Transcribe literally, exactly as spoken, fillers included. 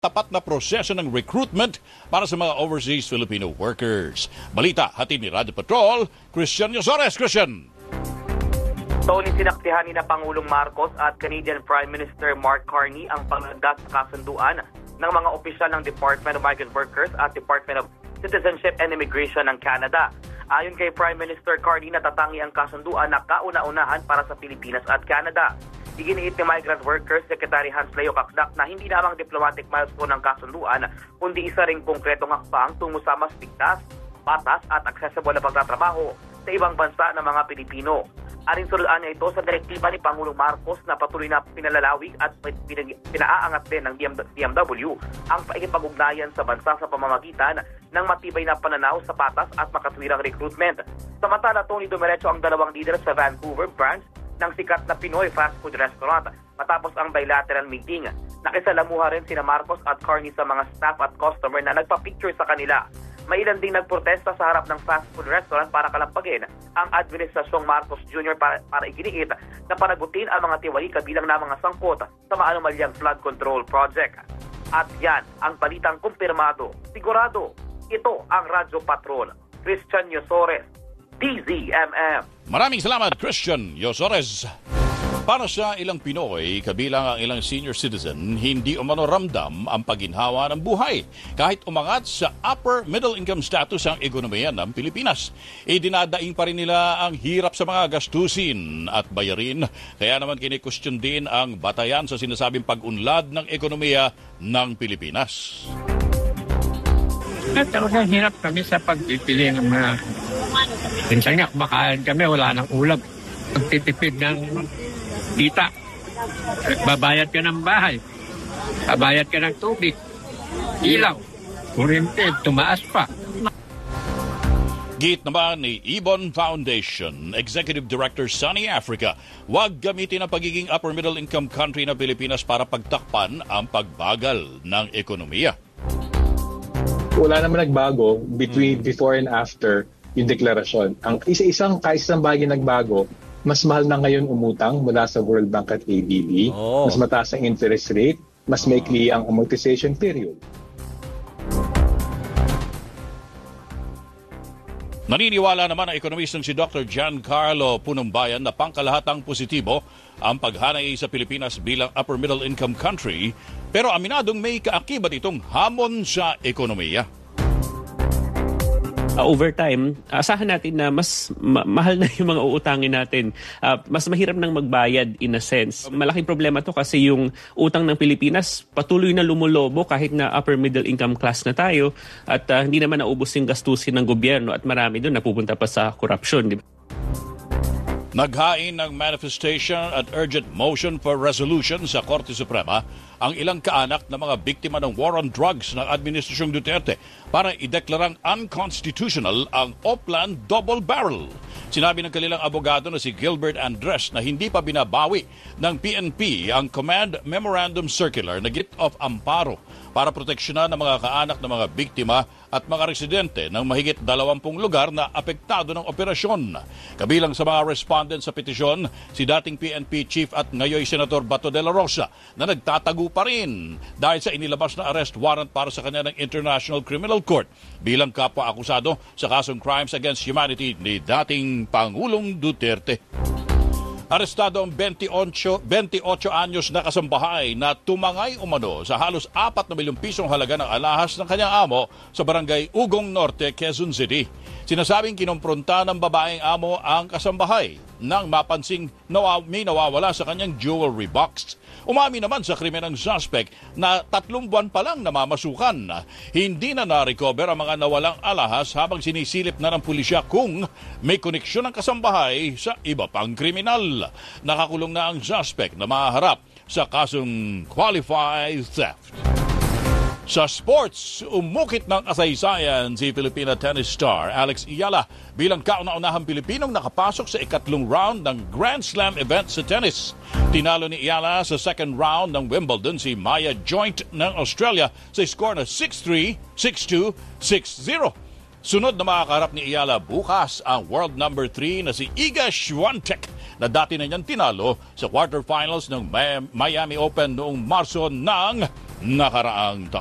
tapat na proseso ng recruitment para sa mga overseas Filipino workers. Balita, hatid ni Radyo Patrol, Christian Yosores. Christian! Tony, sinaktihan ni na Pangulong Marcos at Canadian Prime Minister Mark Carney ang panglagas sa kasunduan ng mga opisyal ng Department of Migrant Workers at Department of Citizenship and Immigration ng Canada. Ayon kay Prime Minister Carney, natatangi ang kasunduan na kauna-unahan para sa Pilipinas at Canada. Iginiit ni Migrant Workers Secretary Hans Leo Kakdak na hindi lamang diplomatic milestone ng kasunduan, kundi isa ring konkretong hakbang tungo sa mas ligtas, patas at accessible na pagtatrabaho sa ibang bansa ng mga Pilipino. Alinsunod niya ito sa direktiba ni Pangulong Marcos na patuloy na pinalalawig at pinaaangat din ng D M W ang pakikipag-ugnayan sa bansa sa pamamagitan ng matibay na pananaw sa patas at makatwirang recruitment. Samantala, Tony, dumiretso ang dalawang leader sa Vancouver branch ng sikat na Pinoy fast food restaurant matapos ang bilateral meeting. Nakisalamuha rin sina Marcos at Carney sa mga staff at customer na nagpa-picture sa kanila. May ilan ding nagprotesta sa harap ng fast food restaurant para kalampagin ang Administrasyong Marcos Junior para, para iginiit na panagutin ang mga tiwali kabilang na mga sangkot sa maanumalyang flood control project. At yan ang balitang kumpirmado. Sigurado, ito ang Radyo Patrol. Christian Yosores, D Z M M. Maraming salamat, Christian Yosores. Para sa ilang Pinoy, kabilang ang ilang senior citizen, hindi umano ramdam ang paginhawa ng buhay kahit umangat sa upper middle income status ang ekonomiya ng Pilipinas. Idinadaing pa rin nila ang hirap sa mga gastusin at bayarin. Kaya naman kini-question din ang batayan sa sinasabing pag-unlad ng ekonomiya ng Pilipinas. At talagang hirap kami sa pagpipili ng mga... Minsan nga, kumakain kami, wala nang ulam. Pagtitipid ng kita. Babayad ka ng bahay. Babayad ka ng tubig. Ilaw. Kuryente, tumaas pa. Git naman ni Ibon Foundation Executive Director Sunny Africa, huwag gamitin ang pagiging upper middle income country na Pilipinas para pagtakpan ang pagbagal ng ekonomiya. Wala naman nagbago between hmm. before and after yung deklarasyon. Ang isa-isang kaisang bagay nagbago, mas mahal na ngayon umutang mula sa World Bank at A D B. Oh. Mas mataas ang interest rate, mas maikli ang amortization period. Naniniwala naman ang ekonomistang si Doctor Giancarlo Punumbayan na pangkalahatang positibo ang paghanay sa Pilipinas bilang upper middle income country, pero aminadong may kaakibat itong hamon sa ekonomiya. Uh, over time, asahan natin na mas ma- mahal na yung mga uutangin natin. Uh, mas mahirap nang magbayad in a sense. Malaking problema to kasi yung utang ng Pilipinas patuloy na lumulobo kahit na upper middle income class na tayo at uh, hindi naman naubos yung gastusin ng gobyerno at marami doon napupunta pa sa korupsyon. Di ba? Naghain ng manifestation at urgent motion for resolution sa Korte Suprema ang ilang kaanak na mga biktima ng war on drugs ng Administrasyong Duterte para ideklarang unconstitutional ang Oplan Double Barrel. Sinabi ng kanilang abogado na si Gilbert Andres na hindi pa binabawi ng P N P ang Command Memorandum Circular na Git of Amparo para proteksyonan ng mga kaanak ng mga biktima at mga residente ng mahigit dalawampung lugar na apektado ng operasyon. Kabilang sa mga respondent sa petisyon, si dating P N P Chief at ngayon Senator Bato de la Rosa na nagtatago pa rin dahil sa inilabas na arrest warrant para sa kanya ng International Criminal Court bilang kapwa-akusado sa kasong Crimes Against Humanity ni dating Pangulong Duterte. Arestado ang twenty-eight anyos na kasambahay na tumangay umano sa halos apat na milyong pisong halaga ng alahas ng kanyang amo sa barangay Ugong Norte, Quezon City. Sinasabing kinompronta ng babaeng amo ang kasambahay nang mapansing nawa- may nawawala sa kanyang jewelry box. Umami naman sa krimen ng suspect na tatlong buwan pa lang namamasukan. Hindi na na-recover ang mga nawalang alahas habang sinisilip na ng pulisya kung may koneksyon ng kasambahay sa iba pang kriminal. Nakakulong na ang suspect na maharap sa kasong qualified theft. Sa sports, umukit ng kasaysayan si Filipina tennis star Alex Iyala bilang kauna-unahang Pilipinong nakapasok sa ikatlong round ng Grand Slam event sa tennis. Tinalo ni Iyala sa second round ng Wimbledon si Maya Joint ng Australia sa score na six three, six two, six zero. Sunod na makakaharap ni Iyala bukas ang world number three na si Iga Swiatek na dati na niyang tinalo sa quarterfinals ng Miami Open noong Marso ng nakaraang taon.